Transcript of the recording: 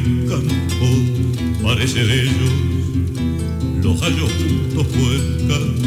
el campo parece de ellos, los hallo juntos cuencan